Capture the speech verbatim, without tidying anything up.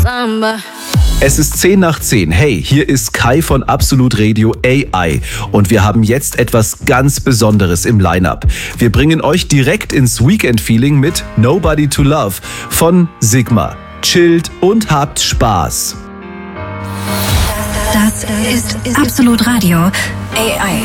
samba. Es ist zehn nach zehn. Hey, hier ist Kai von Absolut Radio A I und wir haben jetzt etwas ganz Besonderes im Line-Up. Wir bringen euch direkt ins Weekend-Feeling mit Nobody to Love von Sigma. Chillt und habt Spaß. Das ist Absolut Radio A I.